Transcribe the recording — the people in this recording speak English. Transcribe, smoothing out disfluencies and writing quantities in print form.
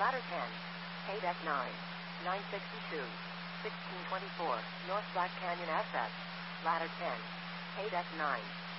Ladder 10, 8F9, 962, 1624, North Black Canyon SS. Ladder 10, 8F9.